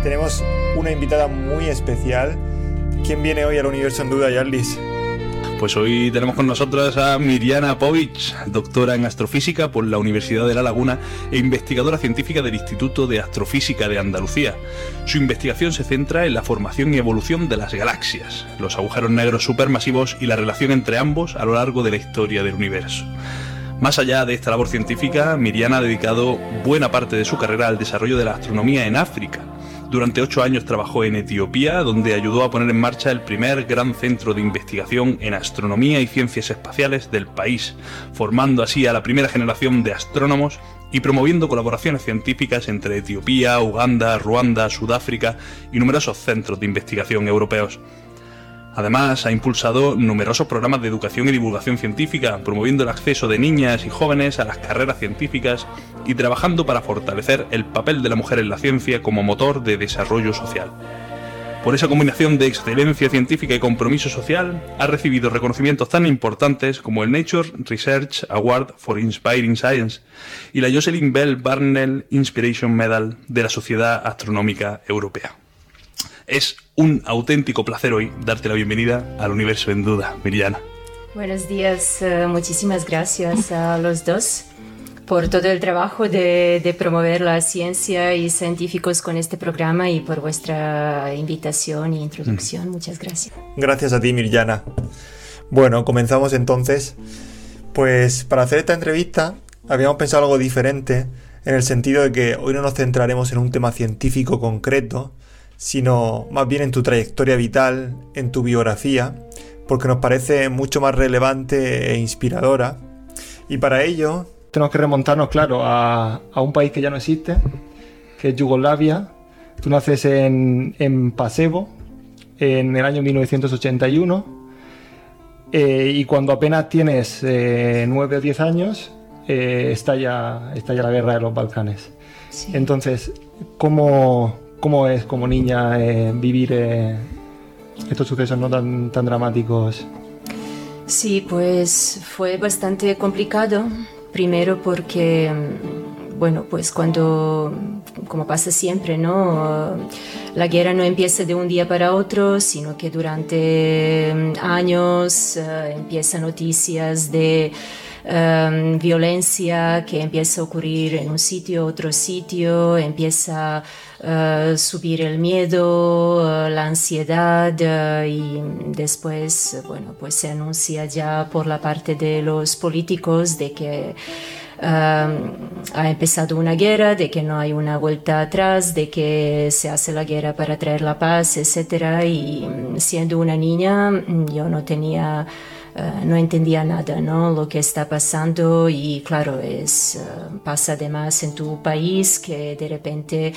tenemos una invitada muy especial. ¿Quién viene hoy al Universo en Duda, Yarlis? Pues hoy tenemos con nosotras a Mirjana Povic, doctora en astrofísica por la Universidad de La Laguna e investigadora científica del Instituto de Astrofísica de Andalucía. Su investigación se centra en la formación y evolución de las galaxias, los agujeros negros supermasivos y la relación entre ambos a lo largo de la historia del universo. Más allá de esta labor científica, Mirjana ha dedicado buena parte de su carrera al desarrollo de la astronomía en África. Durante 8 años trabajó en Etiopía, donde ayudó a poner en marcha el primer gran centro de investigación en astronomía y ciencias espaciales del país, formando así a la primera generación de astrónomos y promoviendo colaboraciones científicas entre Etiopía, Uganda, Ruanda, Sudáfrica y numerosos centros de investigación europeos. Además, ha impulsado numerosos programas de educación y divulgación científica, promoviendo el acceso de niñas y jóvenes a las carreras científicas y trabajando para fortalecer el papel de la mujer en la ciencia como motor de desarrollo social. Por esa combinación de excelencia científica y compromiso social, ha recibido reconocimientos tan importantes como el Nature Research Award for Inspiring Science y la Jocelyn Bell Barnell Inspiration Medal de la Sociedad Astronómica Europea. Es un auténtico placer hoy darte la bienvenida al Universo en Duda, Mirjana. Buenos días, muchísimas gracias a los dos por todo el trabajo de promover la ciencia y científicos con este programa y por vuestra invitación e introducción. Muchas gracias. Gracias a ti, Mirjana. Bueno, comenzamos entonces. Pues para hacer esta entrevista habíamos pensado algo diferente, en el sentido de que hoy no nos centraremos en un tema científico concreto, sino más bien en tu trayectoria vital, en tu biografía, porque nos parece mucho más relevante e inspiradora. Y para ello tenemos que remontarnos, claro, a un país que ya no existe, que es Yugoslavia. Tú naces en Pasevo en el año 1981 y cuando apenas tienes 9 o 10 años estalla la guerra de los Balcanes. Sí. Entonces, ¿Cómo es como niña vivir estos sucesos no tan dramáticos? Sí, pues fue bastante complicado. Primero porque, bueno, pues como pasa siempre, ¿no? La guerra no empieza de un día para otro, sino que durante años empiezan noticias de violencia que empieza a ocurrir en un sitio, otro sitio, empieza a subir el miedo, la ansiedad y después, bueno, pues se anuncia ya por la parte de los políticos de que ha empezado una guerra, de que no hay una vuelta atrás, de que se hace la guerra para traer la paz, etc. Y siendo una niña yo no entendía nada, ¿no? Lo que está pasando y claro, pasa además en tu país que de repente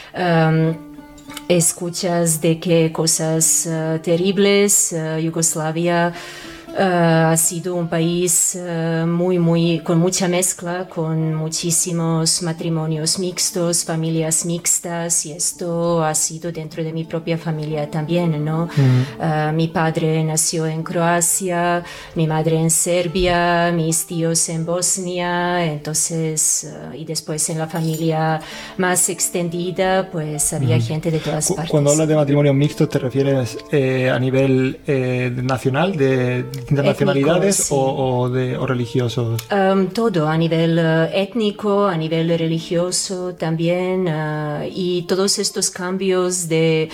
escuchas de que cosas terribles. Yugoslavia ha sido un país con mucha mezcla, con muchísimos matrimonios mixtos, familias mixtas, y esto ha sido dentro de mi propia familia también, ¿no? Mi padre nació en Croacia, mi madre en Serbia, mis tíos en Bosnia, entonces, y después en la familia más extendida, pues había gente de todas partes. Cuando hablas de matrimonios mixtos, ¿te refieres a nivel nacional, de nacionalidades sí. o religiosos? Todo, a nivel étnico, a nivel religioso también, y todos estos cambios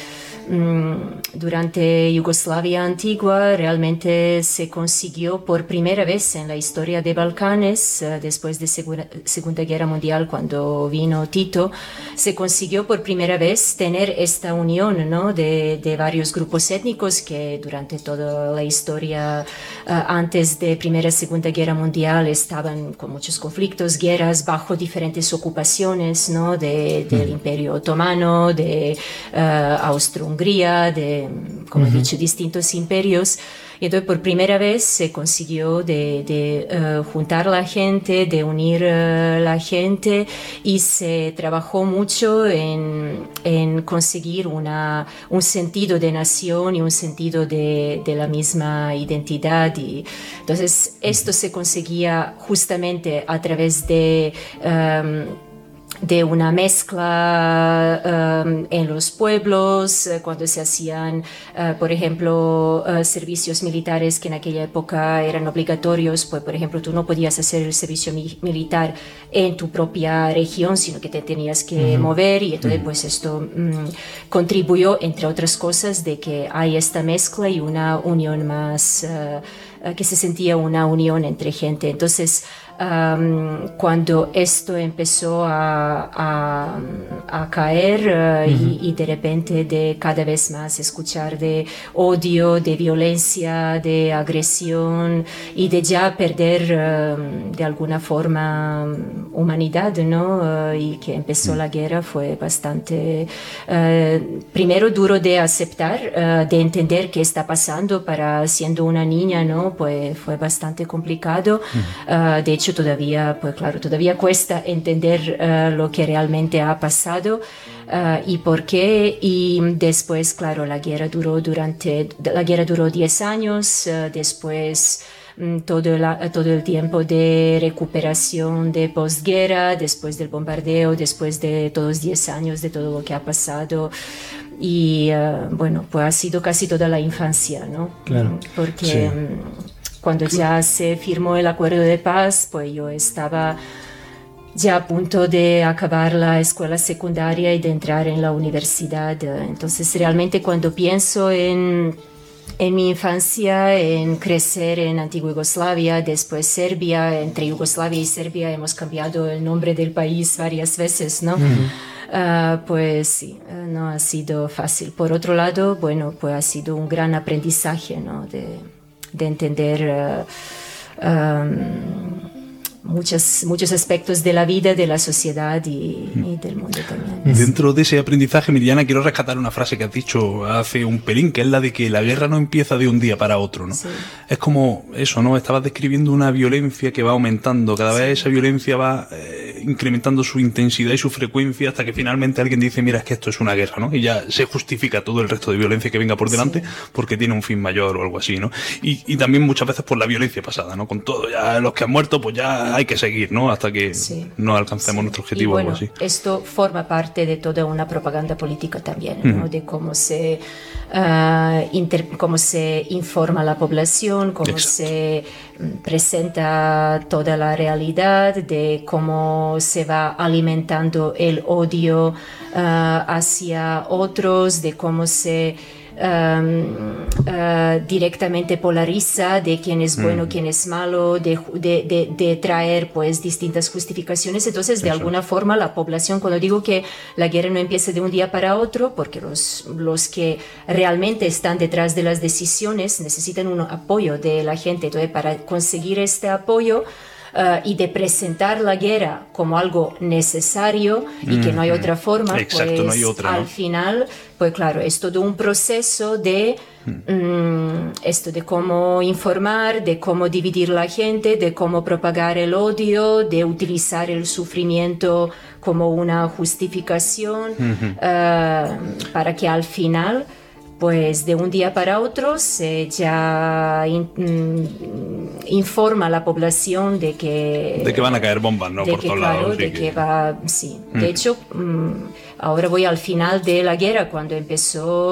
durante Yugoslavia antigua realmente se consiguió por primera vez en la historia de Balcanes, después de Segunda Guerra Mundial, cuando vino Tito, se consiguió por primera vez tener esta unión, ¿no? de varios grupos étnicos que durante toda la historia antes de Primera y Segunda Guerra Mundial estaban con muchos conflictos, guerras bajo diferentes ocupaciones, ¿no? del Imperio Otomano, de Austro-Hungría, como he dicho, distintos imperios. Y entonces por primera vez se consiguió de juntar la gente, de unir la gente, y se trabajó mucho en conseguir un sentido de nación y un sentido de la misma identidad. Y entonces esto se conseguía justamente a través de de una mezcla en los pueblos, cuando se hacían, por ejemplo, servicios militares que en aquella época eran obligatorios, pues por ejemplo tú no podías hacer el servicio militar en tu propia región, sino que te tenías que mover, y entonces pues esto contribuyó, entre otras cosas, de que hay esta mezcla y una unión más, que se sentía una unión entre gente. Entonces, cuando esto empezó a caer y de repente de cada vez más escuchar de odio, de violencia, de agresión y de ya perder de alguna forma humanidad, ¿no? Y que empezó la guerra, fue bastante, primero duro de aceptar, de entender qué está pasando siendo una niña, ¿no? Pues fue bastante complicado. De hecho, todavía, pues claro, todavía cuesta entender lo que realmente ha pasado y por qué. Y después, claro, la guerra duró 10 años, después todo el tiempo de recuperación de posguerra, después del bombardeo, después de todos 10 años de todo lo que ha pasado. Y bueno, pues ha sido casi toda la infancia, ¿no? Claro. Porque Sí. cuando ya se firmó el acuerdo de paz, pues yo estaba ya a punto de acabar la escuela secundaria y de entrar en la universidad. Entonces realmente cuando pienso en mi infancia, en crecer en antigua Yugoslavia, después Serbia, entre Yugoslavia y Serbia hemos cambiado el nombre del país varias veces, ¿no? Pues sí, no ha sido fácil. Por otro lado, bueno, pues ha sido un gran aprendizaje, ¿no? De entender muchos aspectos de la vida, de la sociedad y del mundo también. Dentro de ese aprendizaje, Miriana, quiero rescatar una frase que has dicho hace un pelín, que es la de que la guerra no empieza de un día para otro, ¿no? Sí. Es como eso, ¿no? Estabas describiendo una violencia que va aumentando, cada vez esa violencia va incrementando su intensidad y su frecuencia hasta que finalmente alguien dice, mira, es que esto es una guerra, ¿no? Y ya se justifica todo el resto de violencia que venga por delante porque tiene un fin mayor o algo así, ¿no? Y también muchas veces por la violencia pasada, ¿no? Con todo, ya los que han muerto, pues ya hay que seguir, ¿no? Hasta que no alcancemos nuestro objetivo y bueno, o algo así. Esto forma parte de toda una propaganda política también, ¿no? De cómo se informa la población, cómo se presenta toda la realidad, de cómo se va alimentando el odio hacia otros, de cómo se directamente polariza de quién es bueno, quién es malo, de traer pues distintas justificaciones. Entonces, de alguna forma, la población, cuando digo que la guerra no empieza de un día para otro, porque los que realmente están detrás de las decisiones necesitan un apoyo de la gente. Entonces, para conseguir este apoyo y de presentar la guerra como algo necesario y que no hay otra forma, exacto, pues no hay otra, al ¿no? final, pues claro, es todo un proceso de esto de cómo informar, de cómo dividir la gente, de cómo propagar el odio, de utilizar el sufrimiento como una justificación para que al final, pues de un día para otro se ya informa a la población de que van a caer bombas, ¿no? De Por que, todos claro, lados. de que va, sí. De hecho, ahora voy al final de la guerra, cuando empezó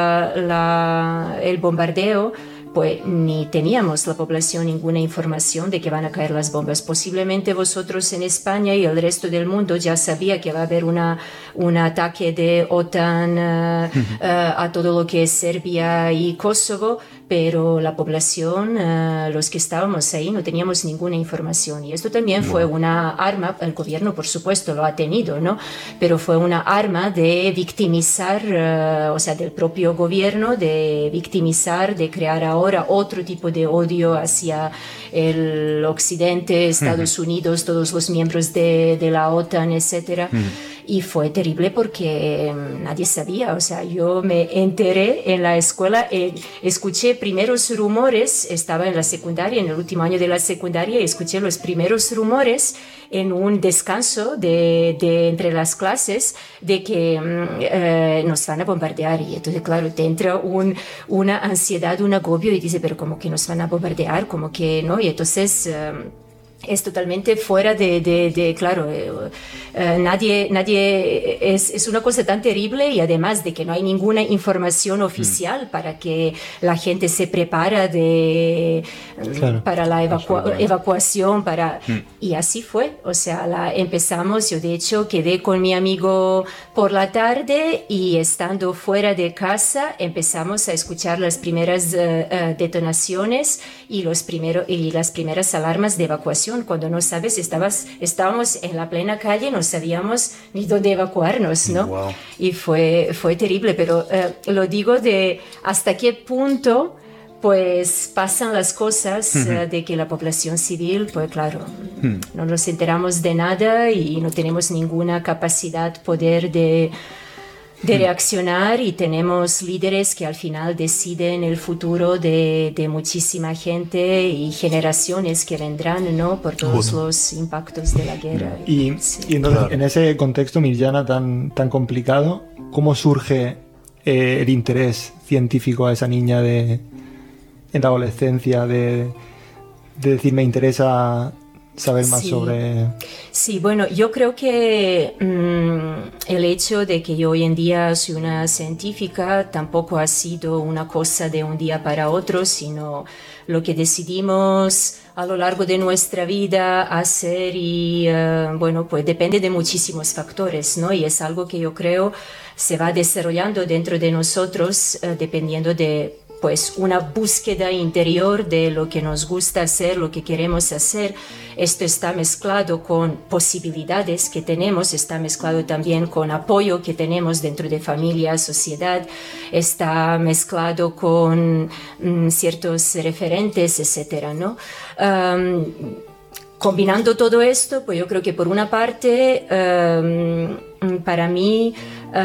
el bombardeo, pues ni teníamos la población ninguna información de que van a caer las bombas. Posiblemente vosotros en España y el resto del mundo ya sabía que va a haber un ataque de OTAN a todo lo que es Serbia y Kosovo, pero la población, los que estábamos ahí, no teníamos ninguna información. Y esto también fue una arma, el gobierno por supuesto lo ha tenido, ¿no? Pero fue una arma de victimizar, o sea, del propio gobierno, de victimizar, de crear ahora otro tipo de odio hacia el occidente, Estados Unidos, todos los miembros de la OTAN, etcétera. Y fue terrible porque nadie sabía, o sea, yo me enteré en la escuela, escuché primeros rumores, estaba en la secundaria, en el último año de la secundaria, y escuché los primeros rumores en un descanso de entre las clases de que nos van a bombardear. Y entonces, claro, te entra una ansiedad, un agobio y dice, pero ¿cómo que nos van a bombardear? ¿Cómo que no? Y entonces es totalmente fuera claro, nadie es una cosa tan terrible, y además de que no hay ninguna información oficial para que la gente se prepara para la evacuación, y así fue, o sea, empezamos, yo de hecho quedé con mi amigo por la tarde, y estando fuera de casa empezamos a escuchar las primeras detonaciones y las primeras alarmas de evacuación. Cuando no sabes, estábamos en la plena calle, no sabíamos ni dónde evacuarnos, ¿no? Wow. Y fue terrible, pero lo digo de hasta qué punto pues pasan las cosas, de que la población civil, pues claro, no nos enteramos de nada y no tenemos ninguna poder de reaccionar, y tenemos líderes que al final deciden el futuro de muchísima gente y generaciones que vendrán, ¿no? Por todos los impactos de la guerra. Y entonces, en ese contexto, Mirjana, tan complicado, ¿cómo surge el interés científico a esa niña en la adolescencia de decir, me interesa saber más sobre... Sí, bueno, yo creo que el hecho de que yo hoy en día soy una científica tampoco ha sido una cosa de un día para otro, sino lo que decidimos a lo largo de nuestra vida hacer, y bueno, pues depende de muchísimos factores, ¿no? Y es algo que yo creo se va desarrollando dentro de nosotros, dependiendo de pues una búsqueda interior de lo que nos gusta hacer, lo que queremos hacer. Esto está mezclado con posibilidades que tenemos, está mezclado también con apoyo que tenemos dentro de familia, sociedad, está mezclado con ciertos referentes, etcétera, ¿no? Combinando todo esto, pues yo creo que por una parte, para mí,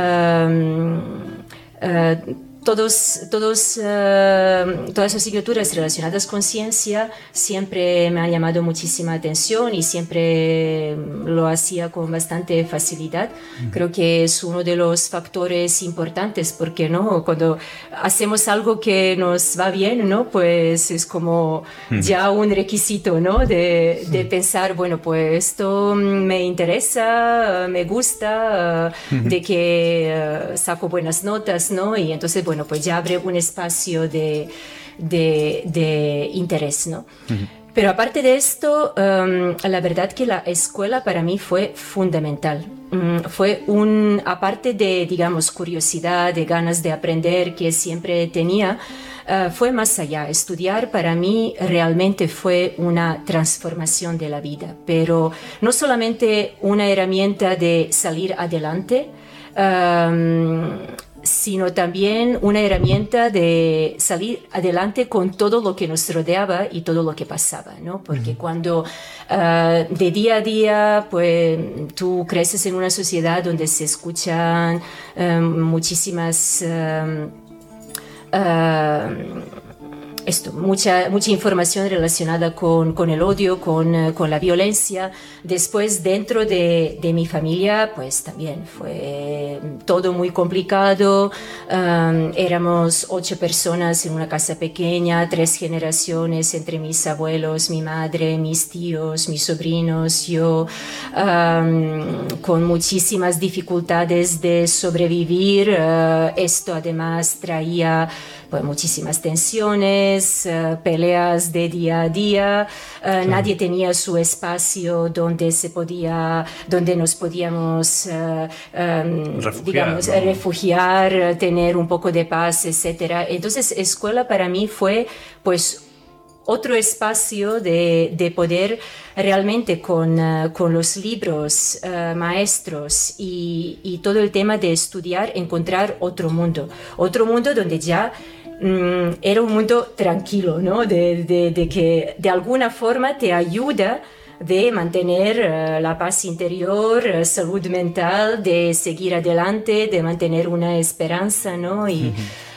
todas las asignaturas relacionadas con ciencia siempre me han llamado muchísima atención, y siempre lo hacía con bastante facilidad. Creo que es uno de los factores importantes, porque ¿no? Cuando hacemos algo que nos va bien, ¿no? Pues es como ya un requisito, ¿no? de pensar, bueno, pues esto me interesa, me gusta, de que saco buenas notas, ¿no? Y entonces, bueno, pues ya abre un espacio de interés, ¿no? Pero aparte de esto, la verdad que la escuela para mí fue fundamental. Fue aparte de, digamos, curiosidad, de ganas de aprender que siempre tenía, fue más allá. Estudiar para mí realmente fue una transformación de la vida, pero no solamente una herramienta de salir adelante, sino también una herramienta de salir adelante con todo lo que nos rodeaba y todo lo que pasaba, ¿no? Porque cuando de día a día, pues tú creces en una sociedad donde se escuchan muchísimas... mucha información relacionada con el odio, con la violencia. Después, dentro de mi familia, pues también fue todo muy complicado. Éramos 8 personas en una casa pequeña, 3 generaciones entre mis abuelos, mi madre, mis tíos, mis sobrinos, yo, con muchísimas dificultades de sobrevivir. Esto además traía pues muchísimas tensiones, peleas de día a día. Nadie tenía su espacio donde nos podíamos refugiar, tener un poco de paz, etcétera. Entonces, escuela para mí fue pues otro espacio de poder realmente con los libros, maestros y todo el tema de estudiar, encontrar otro mundo donde ya era un mundo tranquilo, ¿no? De que de alguna forma te ayuda de mantener la paz interior, salud mental, de seguir adelante, de mantener una esperanza, ¿no? Y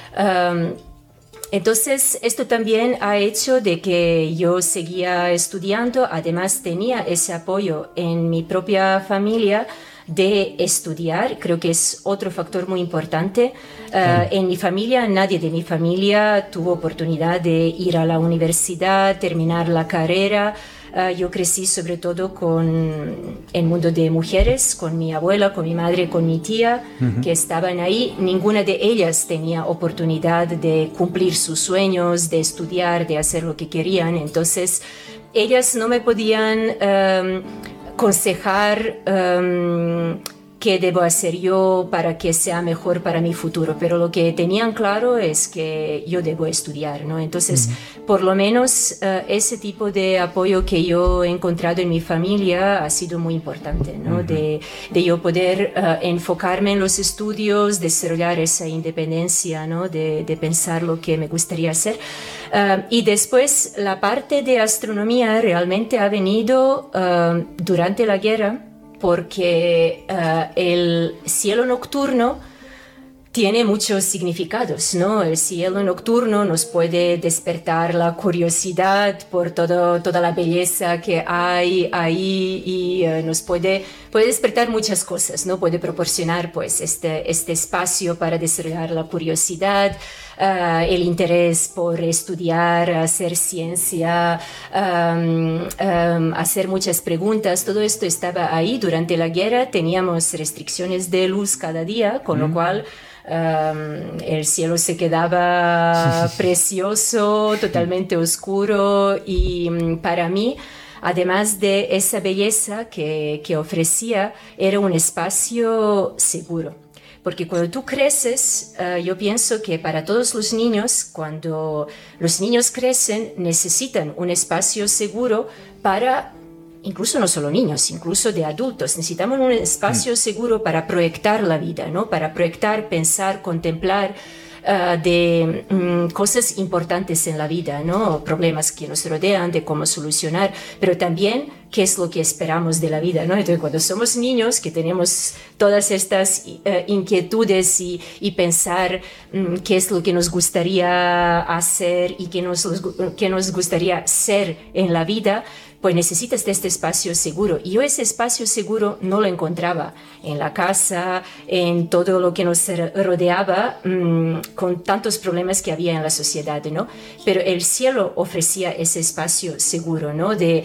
entonces esto también ha hecho de que yo seguía estudiando. Además tenía ese apoyo en mi propia familia de estudiar. Creo que es otro factor muy importante. En mi familia, nadie de mi familia tuvo oportunidad de ir a la universidad, terminar la carrera. Yo crecí sobre todo con el mundo de mujeres, con mi abuela, con mi madre, con mi tía, que estaban ahí. Ninguna de ellas tenía oportunidad de cumplir sus sueños, de estudiar, de hacer lo que querían. Entonces, ellas no me podían aconsejar qué debo hacer yo para que sea mejor para mi futuro, pero lo que tenían claro es que yo debo estudiar, ¿no? Entonces, por lo menos ese tipo de apoyo que yo he encontrado en mi familia ha sido muy importante, ¿no? De yo poder enfocarme en los estudios, desarrollar esa independencia, ¿no? De pensar lo que me gustaría hacer. Y después la parte de astronomía realmente ha venido durante la guerra, porque el cielo nocturno tiene muchos significados, ¿no? El cielo nocturno nos puede despertar la curiosidad por toda la belleza que hay ahí y nos puede despertar muchas cosas, ¿no? Puede proporcionar pues este espacio para desarrollar la curiosidad, el interés por estudiar, hacer ciencia, hacer muchas preguntas. Todo esto estaba ahí. Durante la guerra teníamos restricciones de luz cada día, con lo cual el cielo se quedaba precioso, totalmente oscuro, y para mí, además de esa belleza que ofrecía, era un espacio seguro. Porque cuando tú creces, yo pienso que para todos los niños, cuando los niños crecen, necesitan un espacio seguro para, incluso no solo niños, incluso de adultos, necesitamos un espacio seguro para proyectar la vida, ¿no? Para proyectar, pensar, contemplar de cosas importantes en la vida, ¿no? Problemas que nos rodean, de cómo solucionar, pero también qué es lo que esperamos de la vida, ¿no? Entonces, cuando somos niños, que tenemos todas estas inquietudes y pensar qué es lo que nos gustaría hacer y qué nos gustaría ser en la vida, pues necesitas de este espacio seguro. Y yo ese espacio seguro no lo encontraba en la casa, en todo lo que nos rodeaba, con tantos problemas que había en la sociedad, ¿no? Pero el cielo ofrecía ese espacio seguro, ¿no? De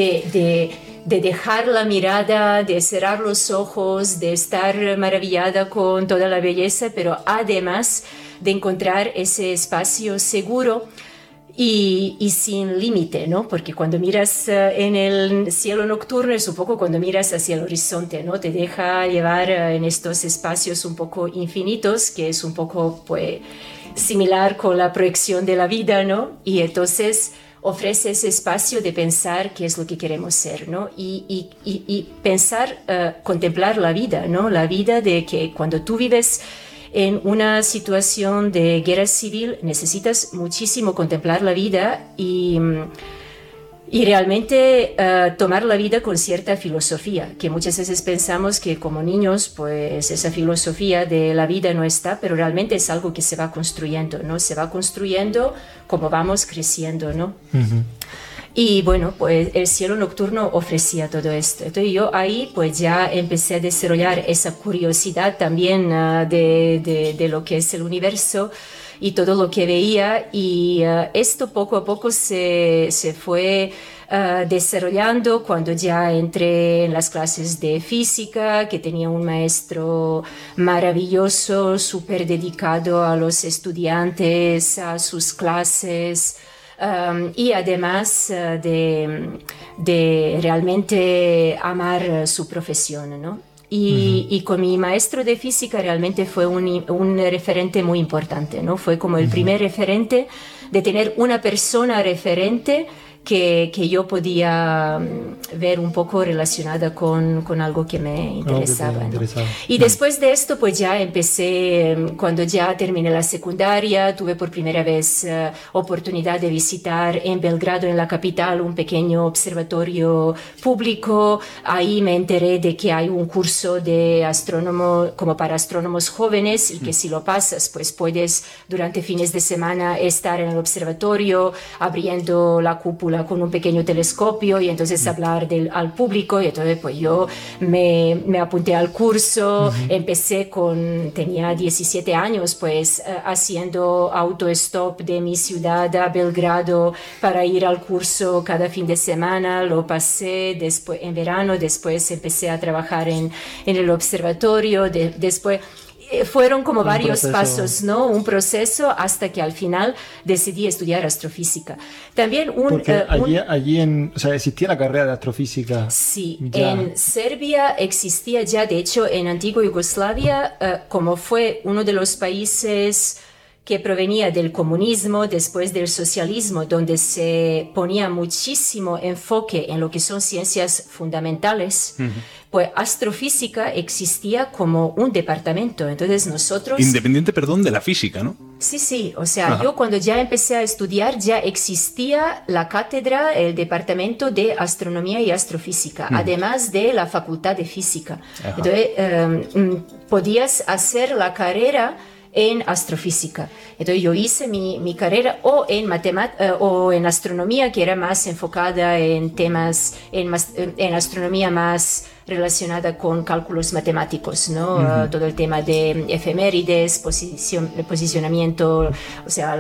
dejar la mirada, de cerrar los ojos, de estar maravillada con toda la belleza, pero además de encontrar ese espacio seguro y sin límite, ¿no? Porque cuando miras en el cielo nocturno es un poco cuando miras hacia el horizonte, ¿no? Te deja llevar en estos espacios un poco infinitos, que es un poco, pues, similar con la proyección de la vida, ¿no? Y entonces ofrece ese espacio de pensar qué es lo que queremos ser, ¿no? Y pensar, contemplar la vida, ¿no? La vida de que cuando tú vives en una situación de guerra civil necesitas muchísimo contemplar la vida y realmente tomar la vida con cierta filosofía, que muchas veces pensamos que como niños pues esa filosofía de la vida no está, pero realmente es algo que se va construyendo, ¿no? Se va construyendo como vamos creciendo, ¿no? Y bueno, pues el cielo nocturno ofrecía todo esto. Entonces yo ahí pues ya empecé a desarrollar esa curiosidad también de lo que es el universo y todo lo que veía, y esto poco a poco se fue desarrollando cuando ya entré en las clases de física, que tenía un maestro maravilloso, súper dedicado a los estudiantes, a sus clases. Y además de realmente amar su profesión, ¿no? Y con mi maestro de física realmente fue un referente muy importante, ¿no? Fue como el primer referente de tener una persona referente que yo podía ver un poco relacionada con algo que me interesaba, ¿no? Y después de esto, pues ya empecé, cuando ya terminé la secundaria, tuve por primera vez oportunidad de visitar en Belgrado, en la capital, un pequeño observatorio público. Ahí me enteré de que hay un curso de astrónomo, como para astrónomos jóvenes, y que si lo pasas, pues puedes durante fines de semana estar en el observatorio, abriendo la cúpula con un pequeño telescopio y entonces hablar al público. Y entonces pues yo me apunté al curso, tenía 17 años, pues haciendo autostop de mi ciudad a Belgrado para ir al curso cada fin de semana. Lo pasé después en verano, después empecé a trabajar en el observatorio, después fueron como varios pasos, ¿no? Un proceso hasta que al final decidí estudiar astrofísica. También o sea, existía la carrera de astrofísica. Sí, ya. En Serbia existía ya, de hecho, en antigua Yugoslavia, como fue uno de los países que provenía del comunismo, después del socialismo, donde se ponía muchísimo enfoque en lo que son ciencias fundamentales, pues astrofísica existía como un departamento. Entonces nosotros... Independiente, perdón, de la física, ¿no? Sí, o sea, yo cuando ya empecé a estudiar ya existía la cátedra, el departamento de astronomía y astrofísica, además de la facultad de física. Entonces podías hacer la carrera en astrofísica. Entonces yo hice mi carrera o en astronomía, que era más enfocada en temas, en astronomía más relacionada con cálculos matemáticos, ¿no? Todo el tema de efemérides, posicionamiento, o sea,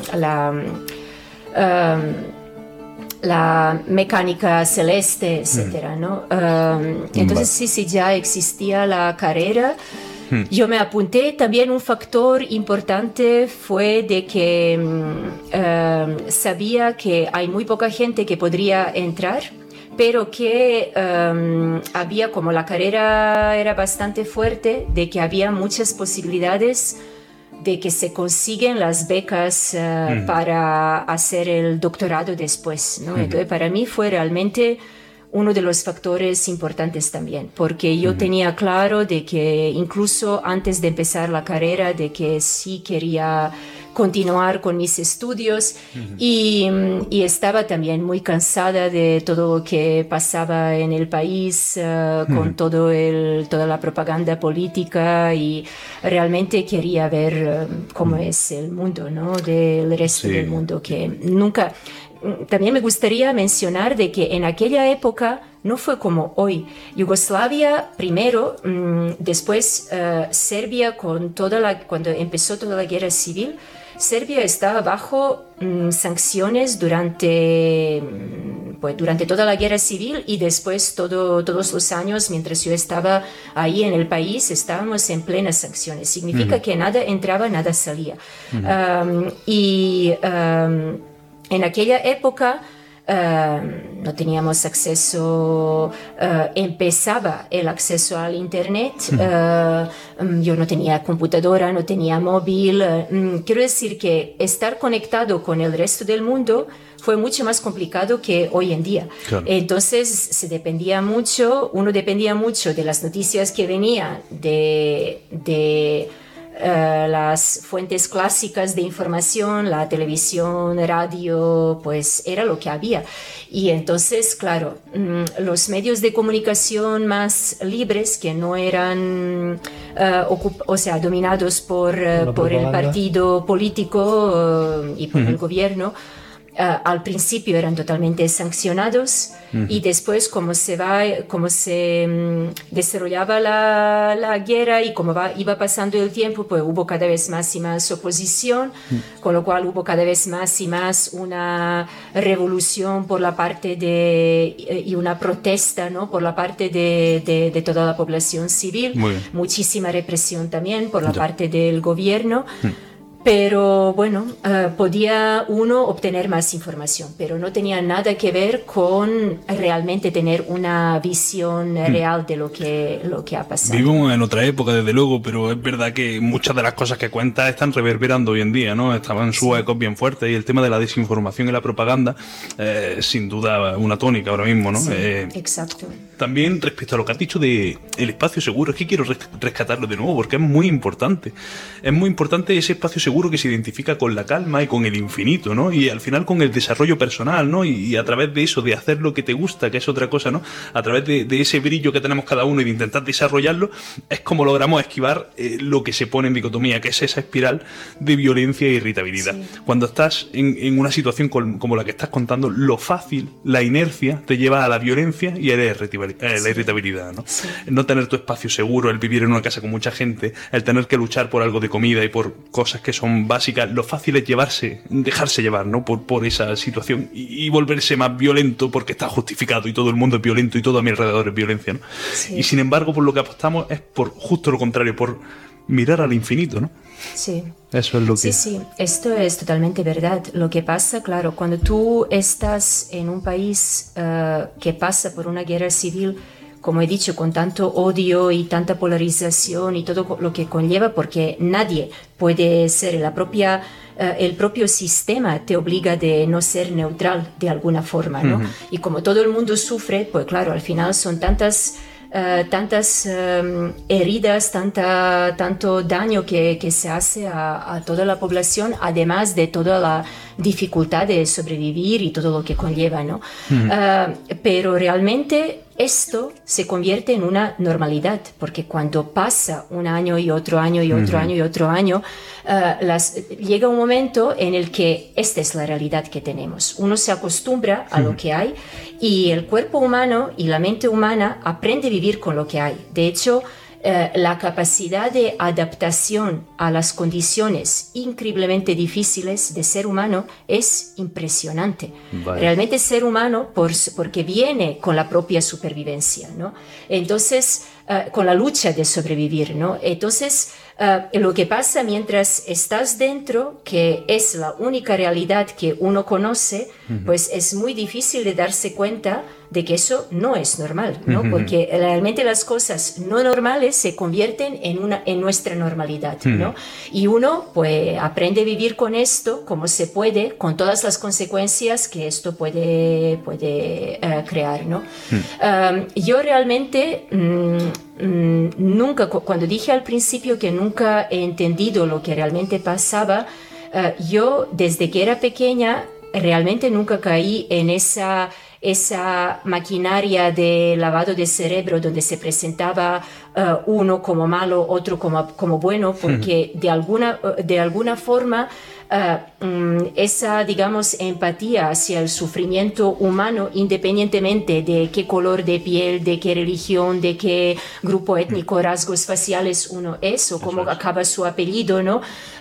la mecánica celeste, etcétera, ¿no? Entonces sí, ya existía la carrera. Yo me apunté. También un factor importante fue de que sabía que hay muy poca gente que podría entrar, pero que había, como la carrera era bastante fuerte, de que había muchas posibilidades de que se consiguen las becas para hacer el doctorado después, ¿no? Entonces para mí fue realmente uno de los factores importantes también, porque yo tenía claro de que incluso antes de empezar la carrera, de que sí quería continuar con mis estudios y estaba también muy cansada de todo lo que pasaba en el país con toda la propaganda política, y realmente quería ver cómo es el mundo, ¿no? Del resto del mundo, que nunca... También me gustaría mencionar de que en aquella época no fue como hoy. Yugoslavia primero, después Serbia, cuando empezó toda la guerra civil, Serbia estaba bajo sanciones durante toda la guerra civil, y después todos los años, mientras yo estaba ahí en el país, estábamos en plenas sanciones. Significa que nada entraba, nada salía. En aquella época no teníamos acceso, empezaba el acceso al internet, yo no tenía computadora, no tenía móvil, quiero decir que estar conectado con el resto del mundo fue mucho más complicado que hoy en día. Claro. Entonces uno dependía mucho de las noticias que venían de las fuentes clásicas de información, la televisión, radio, pues era lo que había. Y entonces, claro, los medios de comunicación más libres, que no eran dominados por el partido político y por el gobierno, al principio eran totalmente sancionados, y después como se desarrollaba la guerra y como iba pasando el tiempo, pues hubo cada vez más y más oposición, con lo cual hubo cada vez más y más una revolución por la parte y una protesta, ¿no? Por la parte de toda la población civil, muchísima represión también por la parte del gobierno. Pero bueno, podía uno obtener más información, pero no tenía nada que ver con realmente tener una visión real de lo que ha pasado. Vivimos en otra época, desde luego, pero es verdad que muchas de las cosas que cuentas están reverberando hoy en día, ¿no? Estaban sus ecos bien fuertes, y el tema de la desinformación y la propaganda, sin duda una tónica ahora mismo, ¿no? Sí, exacto. También respecto a lo que has dicho de el espacio seguro, es que quiero rescatarlo de nuevo, porque es muy importante. Es muy importante ese espacio seguro seguro que se identifica con la calma y con el infinito, ¿no? Y al final con el desarrollo personal, ¿no? Y a través de eso, de hacer lo que te gusta, que es otra cosa, ¿no? A través de ese brillo que tenemos cada uno y de intentar desarrollarlo, es como logramos esquivar lo que se pone en dicotomía, que es esa espiral de violencia e irritabilidad. Sí. Cuando estás en una situación como la que estás contando, lo fácil, la inercia, te lleva a la violencia y a la irritabilidad, ¿no? Sí. No tener tu espacio seguro, el vivir en una casa con mucha gente, el tener que luchar por algo de comida y por cosas que son básicas, lo fácil es dejarse llevar, ¿no? por esa situación y volverse más violento porque está justificado y todo el mundo es violento y todo a mi alrededor es violencia, ¿no? Sí. Y sin embargo, por lo que apostamos es por justo lo contrario, por mirar al infinito, ¿no? Sí. Eso es lo que... Sí, esto es totalmente verdad. Lo que pasa, claro, cuando tú estás en un país que pasa por una guerra civil, como he dicho, con tanto odio y tanta polarización y todo lo que conlleva, porque nadie puede ser el propio sistema te obliga de no ser neutral de alguna forma, ¿no? Uh-huh. Y como todo el mundo sufre, pues claro, al final son tantas heridas, tanto daño que se hace a toda la población, además de toda la dificultad de sobrevivir y todo lo que conlleva, ¿no? Pero realmente esto se convierte en una normalidad, porque cuando pasa un año y otro año y otro año y otro año, llega un momento en el que esta es la realidad que tenemos. Uno se acostumbra a lo que hay y el cuerpo humano y la mente humana aprende a vivir con lo que hay. De hecho, la capacidad de adaptación a las condiciones increíblemente difíciles de ser humano es impresionante. Vale. Realmente el ser humano, porque viene con la propia supervivencia, ¿no? Entonces, con la lucha de sobrevivir, ¿no? Entonces, lo que pasa mientras estás dentro, que es la única realidad que uno conoce, pues es muy difícil de darse cuenta de que eso no es normal, ¿no? Porque realmente las cosas no normales se convierten en nuestra normalidad, ¿no? Y uno pues aprende a vivir con esto como se puede, con todas las consecuencias que esto puede crear, ¿no? Yo realmente nunca, cuando dije al principio que nunca he entendido lo que realmente pasaba, yo desde que era pequeña realmente nunca caí en esa maquinaria de lavado de cerebro donde se presentaba uno como malo, otro como bueno, porque de alguna forma esa, digamos, empatía hacia el sufrimiento humano, independientemente de qué color de piel, de qué religión, de qué grupo étnico, rasgos faciales uno es, o cómo acaba su apellido, ¿no?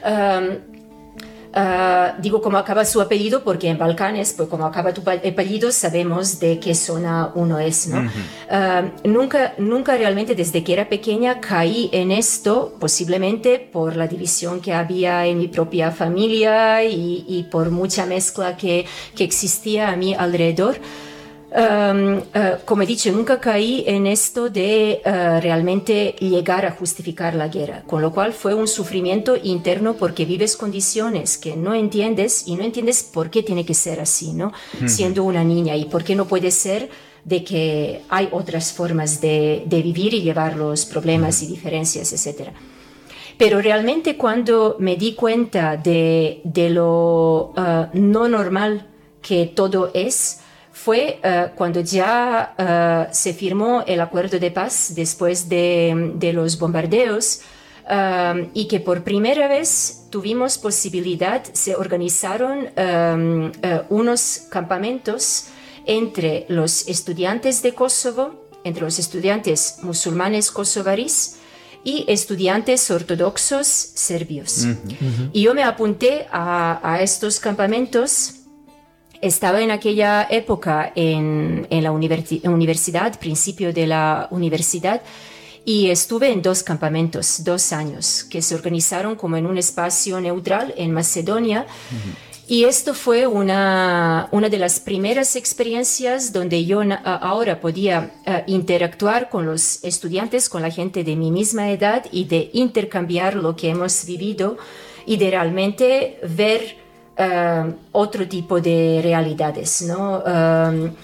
Digo cómo acaba su apellido porque en Balcanes, pues como acaba tu apellido, sabemos de qué zona uno es, ¿no? Nunca realmente desde que era pequeña caí en esto, posiblemente por la división que había en mi propia familia y por mucha mezcla que existía a mi alrededor. Como he dicho, nunca caí en esto de realmente llegar a justificar la guerra, con lo cual fue un sufrimiento interno porque vives condiciones que no entiendes y no entiendes por qué tiene que ser así, ¿no? Siendo una niña, y por qué no puede ser de que hay otras formas de vivir y llevar los problemas y diferencias, etc. Pero realmente cuando me di cuenta de lo no normal que todo es, fue cuando ya se firmó el acuerdo de paz después de los bombardeos y que por primera vez tuvimos posibilidad, se organizaron unos campamentos entre los estudiantes de Kosovo, entre los estudiantes musulmanes kosovaríes y estudiantes ortodoxos serbios. Y yo me apunté a estos campamentos. Estaba en aquella época en la universidad, principio de la universidad, y estuve en 2 campamentos, 2 años, que se organizaron como en un espacio neutral en Macedonia. Y esto fue una de las primeras experiencias donde yo ahora podía interactuar con los estudiantes, con la gente de mi misma edad, y de intercambiar lo que hemos vivido y de realmente ver otro tipo de realidades, ¿no?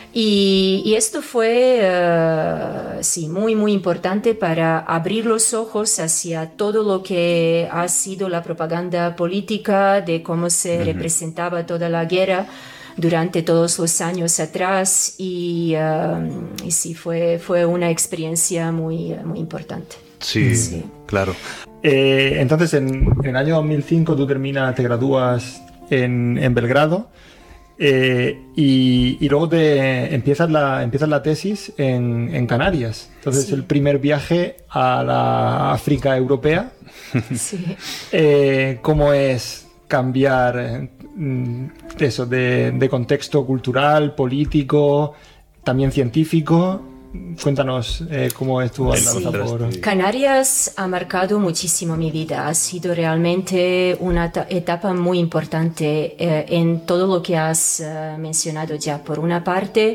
Y esto fue, sí, muy, muy importante para abrir los ojos hacia todo lo que ha sido la propaganda política, de cómo se representaba toda la guerra durante todos los años atrás. Y sí, fue una experiencia muy, muy importante. Sí, claro. Entonces, en el año 2005 tú te gradúas en Belgrado. Y luego empiezas la tesis en Canarias. Entonces, sí. El primer viaje a la África europea. Sí. ¿Cómo es cambiar eso de contexto cultural, político, también científico? Cuéntanos cómo estuvo andando por... Canarias ha marcado muchísimo mi vida. Ha sido realmente una etapa muy importante en todo lo que has mencionado ya. Por una parte,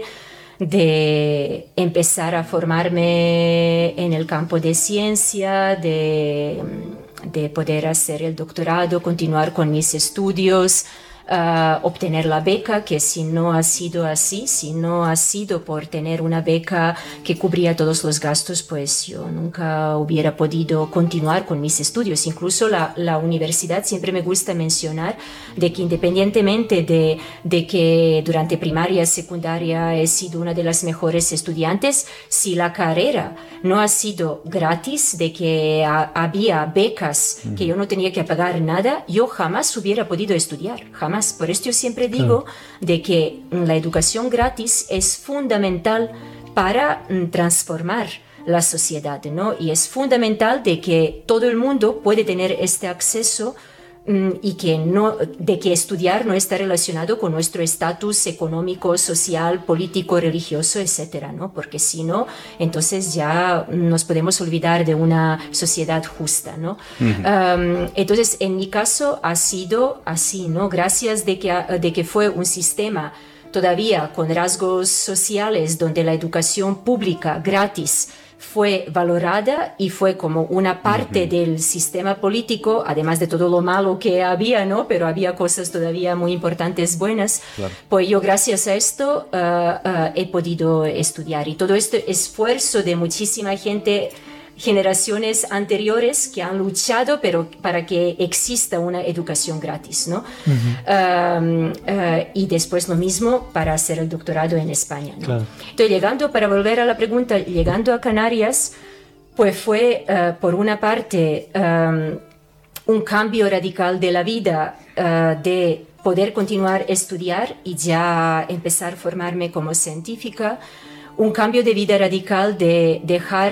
de empezar a formarme en el campo de ciencia, de poder hacer el doctorado, continuar con mis estudios, obtener la beca, que si no ha sido así, si no ha sido por tener una beca que cubría todos los gastos, pues yo nunca hubiera podido continuar con mis estudios. Incluso la universidad, siempre me gusta mencionar de que independientemente de que durante primaria y secundaria he sido una de las mejores estudiantes, si la carrera no ha sido gratis, de que había becas que yo no tenía que pagar nada, yo jamás hubiera podido estudiar, jamás. Por esto yo siempre digo de que la educación gratis es fundamental para transformar la sociedad, ¿no? Y es fundamental de que todo el mundo puede tener este acceso y de que estudiar no está relacionado con nuestro estatus económico, social, político, religioso, etcétera, ¿no? Porque si no, entonces ya nos podemos olvidar de una sociedad justa, ¿no? Entonces, en mi caso ha sido así, ¿no? Gracias de que fue un sistema todavía con rasgos sociales donde la educación pública gratis fue valorada y fue como una parte del sistema político, además de todo lo malo que había, ¿no? Pero había cosas todavía muy importantes, buenas. Claro. Pues yo gracias a esto he podido estudiar. Y todo este esfuerzo de muchísima gente, generaciones anteriores que han luchado pero para que exista una educación gratis, ¿no? Y después lo mismo para hacer el doctorado en España, ¿no? Claro. Entonces, para volver a la pregunta, llegando a Canarias, pues fue por una parte un cambio radical de la vida, de poder continuar a estudiar y ya empezar a formarme como científica. Un cambio de vida radical de dejar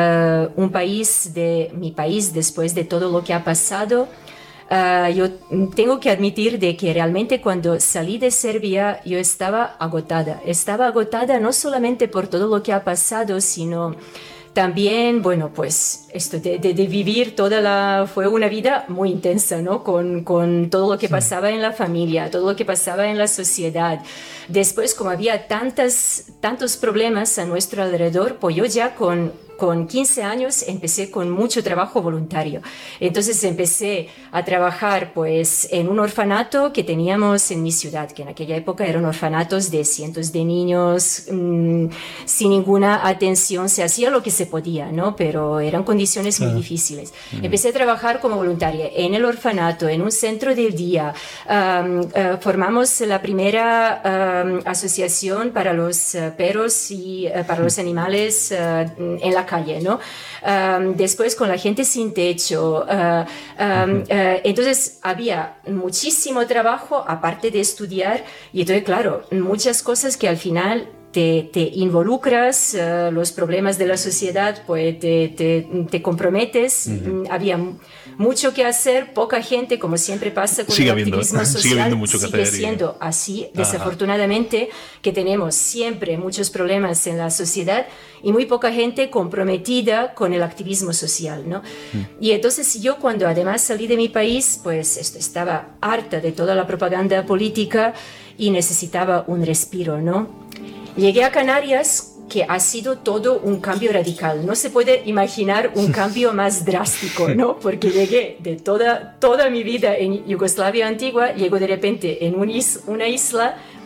mi país después de todo lo que ha pasado. Yo tengo que admitir de que realmente cuando salí de Serbia yo estaba agotada no solamente por todo lo que ha pasado, sino también, bueno, pues esto de vivir fue una vida muy intensa, ¿no? Con todo lo que pasaba en la familia, todo lo que pasaba en la sociedad. Después, como había tantos problemas a nuestro alrededor, pues yo ya con 15 años empecé con mucho trabajo voluntario. Entonces empecé a trabajar pues en un orfanato que teníamos en mi ciudad, que en aquella época eran orfanatos de cientos de niños sin ninguna atención. Se hacía lo que se podía, ¿no? Pero eran condiciones muy difíciles. Empecé a trabajar como voluntaria en el orfanato, en un centro del día. Formamos la primera asociación para los perros y para los animales en la calle, ¿no? Después con la gente sin techo. Entonces había muchísimo trabajo aparte de estudiar y entonces, claro, muchas cosas que al final te involucras, los problemas de la sociedad, pues te comprometes. Había mucho que hacer, poca gente, como siempre pasa con el activismo social, sigue siendo así, desafortunadamente, que tenemos siempre muchos problemas en la sociedad y muy poca gente comprometida con el activismo social, ¿no? Y entonces yo cuando además salí de mi país, pues estaba harta de toda la propaganda política y necesitaba un respiro, ¿no? Llegué a Canarias, que ha sido todo un cambio radical. No se puede imaginar un cambio más drástico, ¿no? Porque llegué de toda mi vida en Yugoslavia antigua, llego de repente en una isla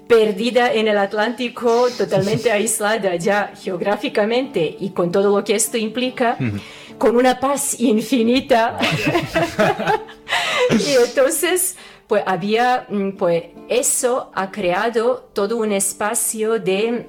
perdida en el Atlántico, totalmente aislada ya geográficamente y con todo lo que esto implica, con una paz infinita. Y entonces, pues eso ha creado todo un espacio de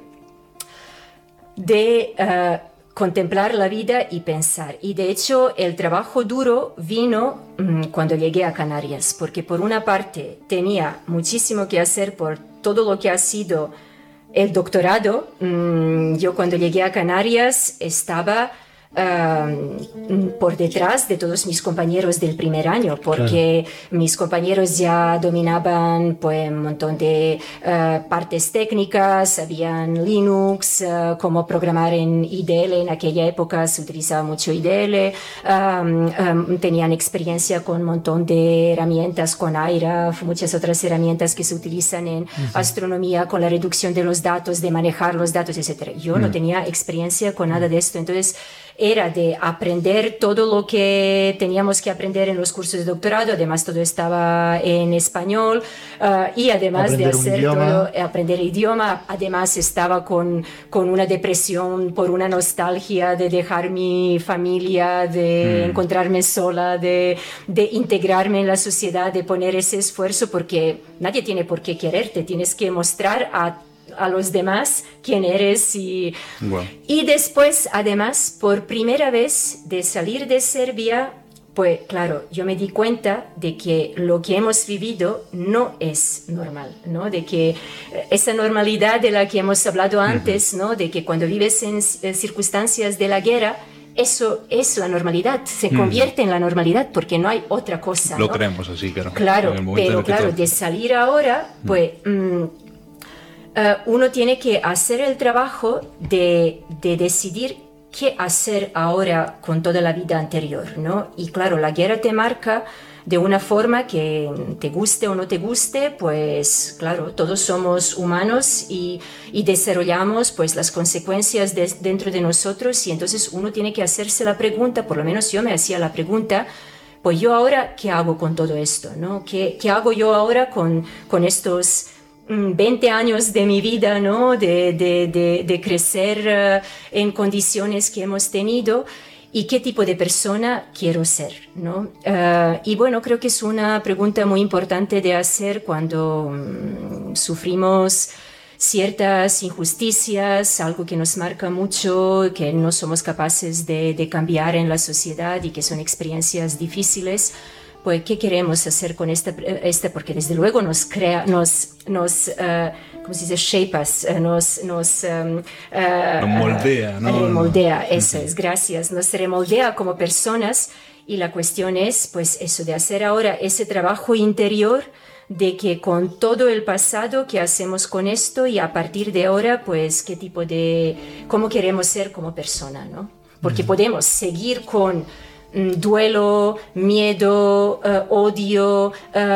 contemplar la vida y pensar. Y de hecho el trabajo duro vino cuando llegué a Canarias, porque por una parte tenía muchísimo que hacer por todo lo que ha sido el doctorado. Yo cuando llegué a Canarias estaba por detrás de todos mis compañeros del primer año, porque mis compañeros ya dominaban pues un montón de partes técnicas, sabían Linux, cómo programar en IDL. En aquella época se utilizaba mucho IDL, tenían experiencia con un montón de herramientas, con IRAF, muchas otras herramientas que se utilizan en astronomía, con la reducción de los datos, de manejar los datos, etc. Yo no tenía experiencia con nada de esto, entonces era de aprender todo lo que teníamos que aprender en los cursos de doctorado. Además todo estaba en español, y además aprender de hacer todo, aprender el idioma. Además estaba con una depresión por una nostalgia de dejar mi familia, de encontrarme sola, de integrarme en la sociedad, de poner ese esfuerzo, porque nadie tiene por qué quererte, tienes que mostrar a los demás quién eres. Y después, además, por primera vez de salir de Serbia, pues claro, yo me di cuenta de que lo que hemos vivido no es normal, ¿no? De que esa normalidad de la que hemos hablado antes, ¿no? De que cuando vives en circunstancias de la guerra, eso es la normalidad, se convierte en la normalidad porque no hay otra cosa, Lo ¿no? creemos así, claro. Claro, pero claro, de salir ahora, pues uno tiene que hacer el trabajo de decidir qué hacer ahora con toda la vida anterior, ¿no? Y claro, la guerra te marca de una forma que te guste o no te guste, pues claro, todos somos humanos y desarrollamos pues las consecuencias dentro de nosotros, y entonces uno tiene que hacerse la pregunta, por lo menos yo me hacía la pregunta, pues yo ahora, ¿qué hago con todo esto, ¿no? ¿Qué hago yo ahora con estos 20 años de mi vida, ¿no? de crecer en condiciones que hemos tenido, y qué tipo de persona quiero ser, ¿no? Y bueno, creo que es una pregunta muy importante de hacer cuando sufrimos ciertas injusticias, algo que nos marca mucho, que no somos capaces de cambiar en la sociedad y que son experiencias difíciles. Pues, ¿qué queremos hacer con esta? Porque desde luego nos crea, ¿cómo se dice? Shape us, nos moldea, ¿no? Moldea, eso es, gracias. Nos remoldea como personas, y la cuestión es, pues, eso de hacer ahora ese trabajo interior, de que con todo el pasado, ¿qué hacemos con esto? Y a partir de ahora, pues, cómo queremos ser como persona, ¿no? Porque podemos seguir con duelo, miedo, odio,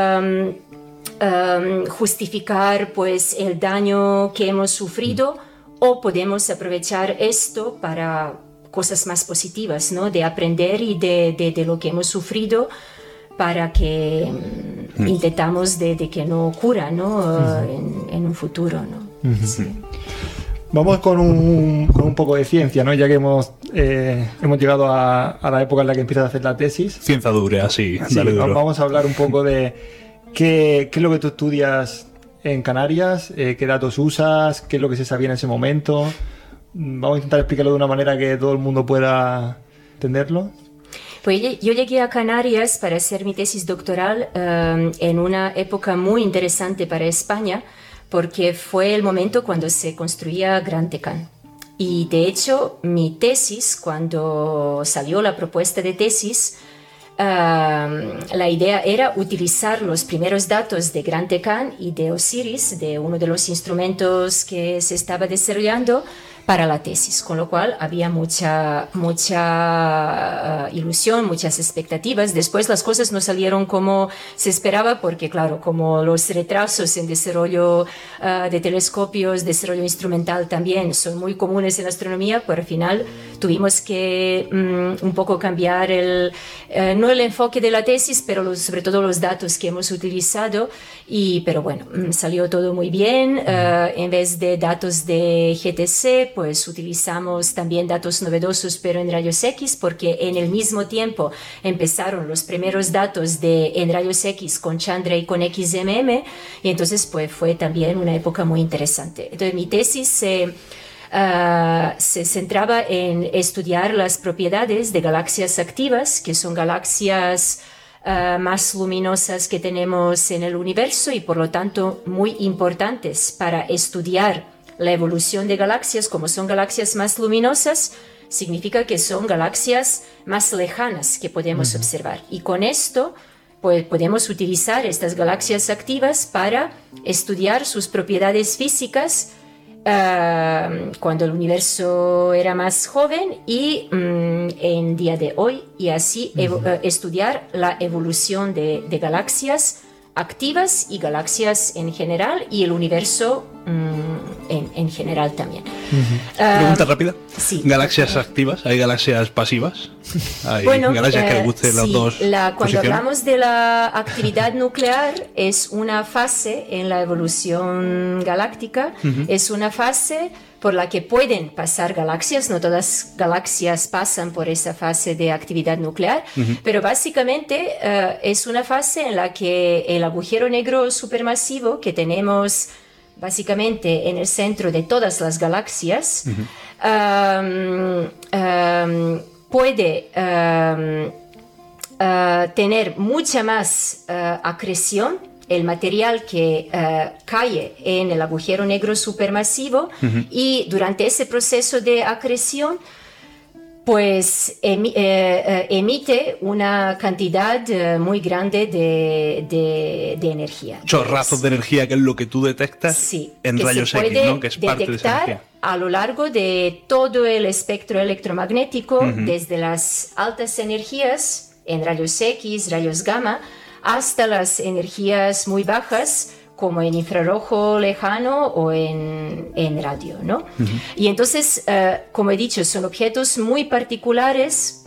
justificar pues el daño que hemos sufrido, o podemos aprovechar esto para cosas más positivas, ¿no? De aprender y de lo que hemos sufrido, para que intentamos de que no ocurra, ¿no? En un futuro, ¿no? Sí. Vamos con un poco de ciencia, ¿no? Ya que hemos llegado a la época en la que empiezas a hacer la tesis. Ciencia dura, sí, dale duro. Vamos a hablar un poco de qué es lo que tú estudias en Canarias, qué datos usas, qué es lo que se sabía en ese momento. Vamos a intentar explicarlo de una manera que todo el mundo pueda entenderlo. Pues yo llegué a Canarias para hacer mi tesis doctoral en una época muy interesante para España, porque fue el momento cuando se construía Gran Tecán. Y de hecho, mi tesis, cuando salió la propuesta de tesis, la idea era utilizar los primeros datos de Gran Tecán y de OSIRIS, de uno de los instrumentos que se estaba desarrollando, para la tesis, con lo cual había mucha ilusión, muchas expectativas. Después las cosas no salieron como se esperaba porque, claro, como los retrasos en desarrollo de telescopios, desarrollo instrumental también son muy comunes en astronomía, pues al final tuvimos que un poco cambiar no el enfoque de la tesis, pero sobre todo los datos que hemos utilizado. Pero bueno, salió todo muy bien. En vez de datos de GTC, pues utilizamos también datos novedosos, pero en rayos X, porque en el mismo tiempo empezaron los primeros datos en rayos X con Chandra y con XMM, y entonces pues fue también una época muy interesante. Entonces mi tesis se centraba en estudiar las propiedades de galaxias activas, que son galaxias más luminosas que tenemos en el universo y por lo tanto muy importantes para estudiar la evolución de galaxias. Como son galaxias más luminosas, significa que son galaxias más lejanas que podemos observar. Y con esto pues, podemos utilizar estas galaxias activas para estudiar sus propiedades físicas cuando el universo era más joven y en día de hoy, y así estudiar la evolución de galaxias activas y galaxias en general y el universo en general también. Pregunta rápida. Sí. ¿Galaxias activas? ¿Hay galaxias pasivas? ¿Hay galaxias que les gusten las dos cuando posiciones? hablamos de la actividad nuclear, es una fase en la evolución galáctica, es una fase por la que pueden pasar galaxias, no todas galaxias pasan por esa fase de actividad nuclear, pero básicamente es una fase en la que el agujero negro supermasivo que tenemos básicamente en el centro de todas las galaxias puede tener mucha más acreción. El material que cae en el agujero negro supermasivo y durante ese proceso de acreción pues emite una cantidad muy grande de energía. Chorrazos de energía, que es lo que tú detectas en rayos X, ¿no? Que es parte de esa energía. A lo largo de todo el espectro electromagnético, desde las altas energías en rayos X, rayos gamma, hasta las energías muy bajas, como en infrarrojo lejano o en radio, ¿no? Y entonces, como he dicho, son objetos muy particulares.